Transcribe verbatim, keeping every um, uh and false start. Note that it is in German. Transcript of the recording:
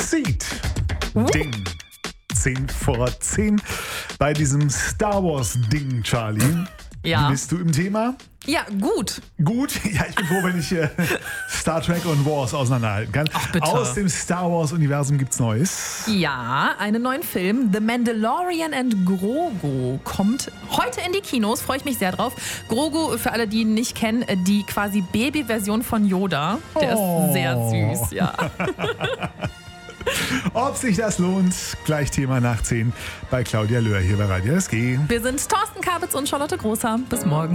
Seed. Ding. zehn vor zehn bei diesem Star Wars Ding, Charlie. Ja. Bist du im Thema? Ja, gut. Gut, ja, ich bin froh, wenn ich äh, Star Trek und Wars auseinanderhalten kann. Ach, bitte. Aus dem Star Wars-Universum gibt's Neues. Ja, einen neuen Film, The Mandalorian and Grogu, kommt heute in die Kinos. Freue ich mich sehr drauf. Grogu, für alle, die ihn nicht kennen, die quasi Baby-Version von Yoda. Der Oh. ist sehr süß, ja. Ob sich das lohnt, gleich Thema nach zehn bei Claudia Löhr hier bei Radio S G. Wir sind Thorsten Kabitz und Charlotte Großer. Bis morgen.